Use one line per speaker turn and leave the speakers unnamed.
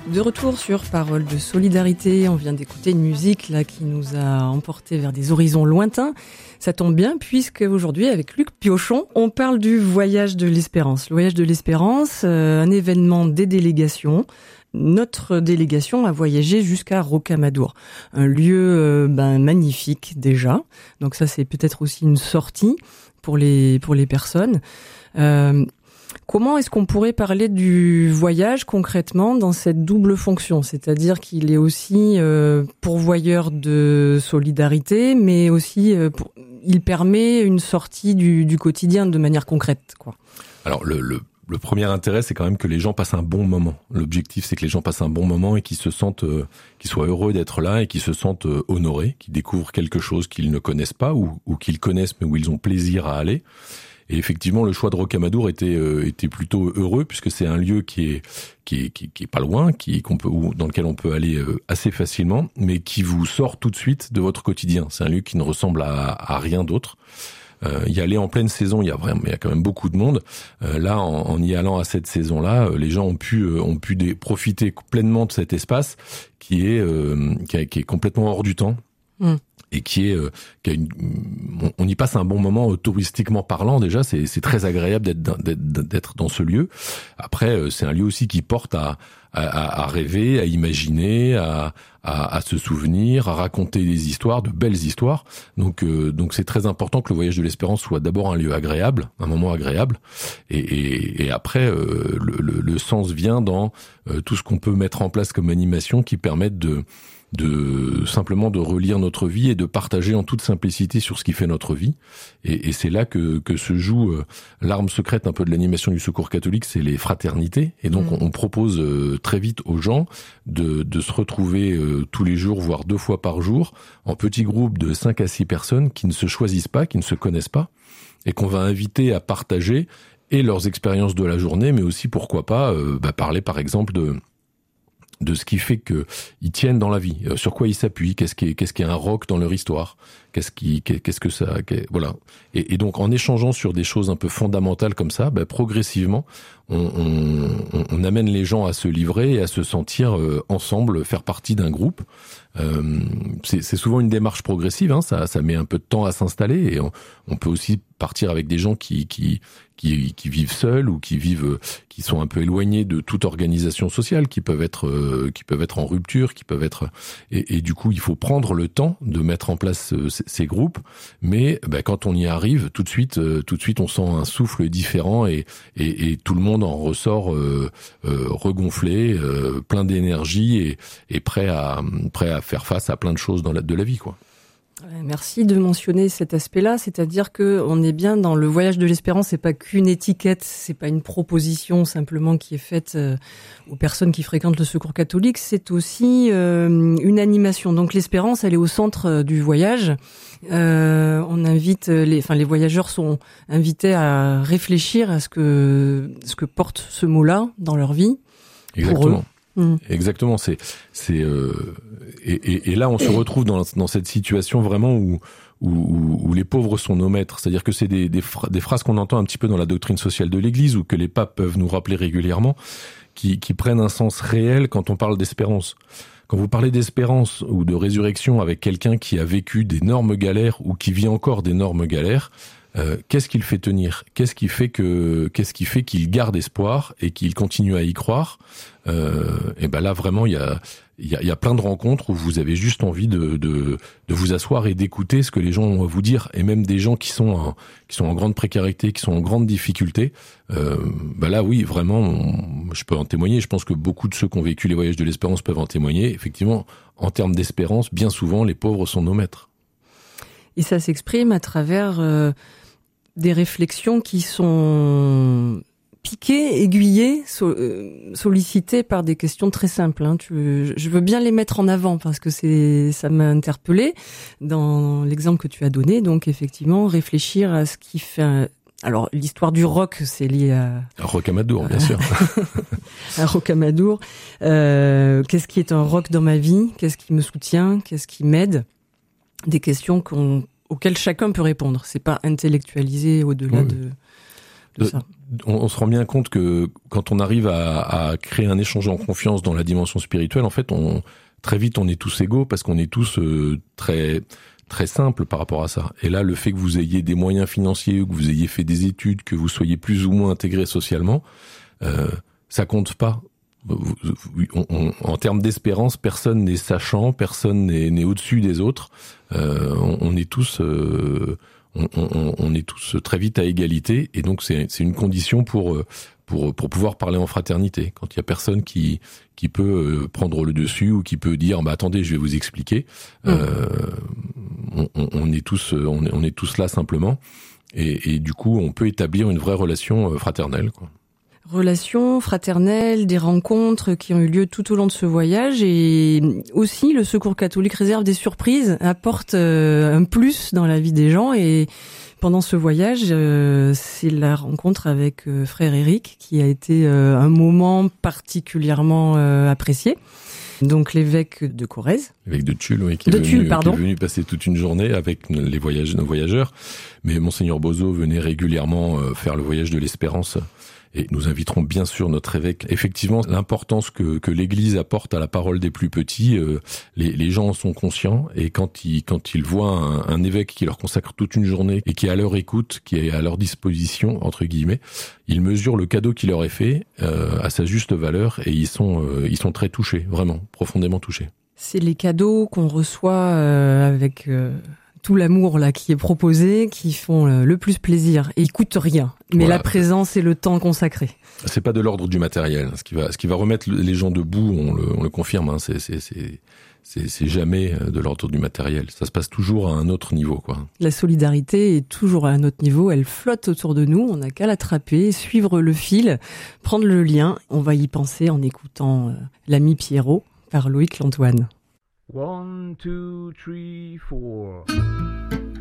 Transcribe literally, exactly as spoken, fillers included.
De retour sur Paroles de solidarité, on vient d'écouter une musique là qui nous a emportés vers des horizons lointains. Ça tombe bien puisque aujourd'hui avec Luc Piochon, on parle du voyage de l'espérance. Le voyage de l'espérance, euh, un événement des délégations. Notre délégation a voyagé jusqu'à Rocamadour, un lieu euh, ben, magnifique déjà. Donc ça c'est peut-être aussi une sortie pour les pour les personnes. Euh, Comment est-ce qu'on pourrait parler du voyage concrètement dans cette double fonction ? C'est-à-dire qu'il est aussi euh, pourvoyeur de solidarité, mais aussi euh, pour, il permet une sortie du, du quotidien de manière concrète, quoi.
Alors le, le, le premier intérêt, c'est quand même que les gens passent un bon moment. L'objectif, c'est que les gens passent un bon moment et qu'ils se sentent, euh, qu'ils soient heureux d'être là et qu'ils se sentent euh, honorés, qu'ils découvrent quelque chose qu'ils ne connaissent pas ou, ou qu'ils connaissent mais où ils ont plaisir à aller. Et effectivement, le choix de Rocamadour était euh, était plutôt heureux puisque c'est un lieu qui est qui est qui, qui est pas loin, qui qu'on peut ou dans lequel on peut aller euh, assez facilement, mais qui vous sort tout de suite de votre quotidien. C'est un lieu qui ne ressemble à, à rien d'autre. Euh, y aller en pleine saison, il y a vraiment, il y a quand même beaucoup de monde. Euh, là, en, en y allant à cette saison-là, euh, les gens ont pu euh, ont pu des, profiter pleinement de cet espace qui est euh, qui, est, qui est complètement hors du temps. Mmh. Et qui est, euh, qui a une, on, on y passe un bon moment euh, touristiquement parlant déjà. C'est, c'est très agréable d'être, d'être, d'être dans ce lieu. Après, euh, c'est un lieu aussi qui porte à, à, à rêver, à imaginer, à, à, à se souvenir, à raconter des histoires, de belles histoires. Donc, euh, donc c'est très important que le voyage de l'espérance soit d'abord un lieu agréable, un moment agréable, et, et, et après euh, le, le, le sens vient dans euh, tout ce qu'on peut mettre en place comme animation qui permettent de de simplement de relire notre vie et de partager en toute simplicité sur ce qui fait notre vie. Et, et c'est là que, que se joue euh, l'arme secrète un peu de l'animation du Secours catholique, c'est les fraternités. Et donc, mmh. on, on propose euh, très vite aux gens de, de se retrouver euh, tous les jours, voire deux fois par jour, en petits groupes de cinq à six personnes qui ne se choisissent pas, qui ne se connaissent pas, et qu'on va inviter à partager et leurs expériences de la journée, mais aussi, pourquoi pas, euh, bah, parler par exemple de de ce qui fait que ils tiennent dans la vie, euh, sur quoi ils s'appuient, qu'est-ce qui est, qu'est-ce qui est un roc dans leur histoire, qu'est-ce qui, qu'est-ce que ça, qu'est, voilà. Et, et donc en échangeant sur des choses un peu fondamentales comme ça, bah, progressivement, on, on, on amène les gens à se livrer et à se sentir euh, ensemble, faire partie d'un groupe. Euh, c'est, c'est souvent une démarche progressive, hein, ça, ça met un peu de temps à s'installer et on, on peut aussi partir avec des gens qui, qui, qui, qui vivent seuls ou qui vivent, qui sont un peu éloignés de toute organisation sociale, qui peuvent être, euh, qui peuvent être en rupture, qui peuvent être, et, et du coup, il faut prendre le temps de mettre en place euh, ces, ces groupes, mais bah, quand on y arrive, tout de suite, euh, tout de suite, on sent un souffle différent et, et, et tout le monde en ressort euh, euh, regonflé, euh, plein d'énergie et, et prêt à, prêt à faire face à plein de choses dans la, de la vie, quoi.
Merci de mentionner cet aspect-là, c'est-à-dire que on est bien dans le voyage de l'espérance, c'est pas qu'une étiquette, c'est pas une proposition simplement qui est faite euh, aux personnes qui fréquentent le Secours catholique, c'est aussi euh, une animation. Donc l'espérance, elle est au centre euh, du voyage. Euh, on invite les, enfin les voyageurs sont invités à réfléchir à ce que ce que porte ce mot-là dans leur vie.
Exactement.
Pour eux. Mmh.
Exactement, c'est c'est euh, et, et, et là on se retrouve dans dans cette situation vraiment où où, où les pauvres sont nos maîtres, c'est-à-dire que c'est des des, phra- des phrases qu'on entend un petit peu dans la doctrine sociale de l'Église ou que les papes peuvent nous rappeler régulièrement, qui qui prennent un sens réel quand on parle d'espérance. Quand vous parlez d'espérance ou de résurrection avec quelqu'un qui a vécu d'énormes galères ou qui vit encore d'énormes galères, Euh, qu'est-ce qui le fait tenir ? Qu'est-ce qui fait que, qu'est-ce qui fait qu'il garde espoir et qu'il continue à y croire ? euh, Et ben là vraiment, il y a, il y a, il y a plein de rencontres où vous avez juste envie de, de, de vous asseoir et d'écouter ce que les gens ont à vous dire, et même des gens qui sont, en, qui sont en grande précarité, qui sont en grande difficulté. Euh, ben là, oui, vraiment, on, je peux en témoigner. Je pense que beaucoup de ceux qui ont vécu les voyages de l'espérance peuvent en témoigner. Effectivement, en termes d'espérance, bien souvent, les pauvres sont nos maîtres.
Et ça s'exprime à travers euh, des réflexions qui sont piquées, aiguillées, so, euh, sollicitées par des questions très simples. Hein. Tu, je veux bien les mettre en avant parce que c'est, ça m'a interpellée dans l'exemple que tu as donné. Donc effectivement, réfléchir à ce qui fait... Un, alors l'histoire du roc, c'est lié à...
À Rocamadour, bien sûr.
À Rocamadour. Euh, qu'est-ce qui est un roc dans ma vie ? Qu'est-ce qui me soutient ? Qu'est-ce qui m'aide ? Des questions qu'on, auxquelles chacun peut répondre. C'est pas intellectualisé au-delà
oui.
de, de, de ça.
on, on se rend bien compte que quand on arrive à, à créer un échange en confiance dans la dimension spirituelle, en fait, on très vite on est tous égaux parce qu'on est tous euh, très très simples par rapport à ça. Et là, le fait que vous ayez des moyens financiers, que vous ayez fait des études, que vous soyez plus ou moins intégré socialement, euh, ça compte pas. On, on, en termes d'espérance, personne n'est sachant, personne n'est, n'est au-dessus des autres. Euh, on, on est tous, euh, on, on, on est tous très vite à égalité, et donc c'est, c'est une condition pour pour pour pouvoir parler en fraternité. Quand il y a personne qui qui peut prendre le dessus ou qui peut dire, bah attendez, je vais vous expliquer. Mmh. Euh, on, on, on est tous, on est, on est tous là simplement, et, et du coup, on peut établir une vraie relation fraternelle, quoi.
Relations fraternelles, des rencontres qui ont eu lieu tout au long de ce voyage, et aussi le Secours catholique réserve des surprises, apporte un plus dans la vie des gens. Et pendant ce voyage, c'est la rencontre avec frère Éric qui a été un moment particulièrement apprécié. Donc l'évêque de Corrèze.
L'évêque de Tulle, oui, qui est,
de
venu,
Tulle, pardon.
qui est venu passer toute une journée avec les voyages, nos voyageurs. Mais Monseigneur Bozo venait régulièrement faire le voyage de l'espérance. Et nous inviterons bien sûr notre évêque. Effectivement, l'importance que, que l'Église apporte à la parole des plus petits, euh, les, les gens en sont conscients. Et quand ils, quand ils voient un, un évêque qui leur consacre toute une journée et qui est à leur écoute, qui est à leur disposition, entre guillemets, ils mesurent le cadeau qui leur est fait euh, à sa juste valeur, et ils sont, euh, ils sont très touchés, vraiment, profondément touchés.
C'est les cadeaux qu'on reçoit euh, avec... Euh... tout l'amour là qui est proposé, qui font le plus plaisir, et ils coûtent rien. Mais voilà, la présence et le temps consacré.
C'est pas de l'ordre du matériel. Ce qui va, ce qui va remettre les gens debout, on le, on le confirme. Hein, c'est, c'est, c'est, c'est, c'est jamais de l'ordre du matériel. Ça se passe toujours à un autre niveau, quoi. La
solidarité est toujours à un autre niveau. Elle flotte autour de nous. On n'a qu'à l'attraper, suivre le fil, prendre le lien. On va y penser en écoutant euh, l'ami Pierrot par Loïc Lantoine.
One, two, three, four.